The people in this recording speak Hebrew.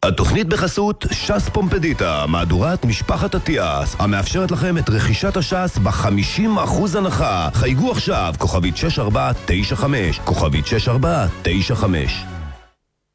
התוכנית בחסות ש"ס פומפדיטה, מהדורת משפחת אטיאס, המאפשרת לכם את רכישת הש"ס ב-50% הנחה. חייגו עכשיו, כוכבית 6495, כוכבית 6495.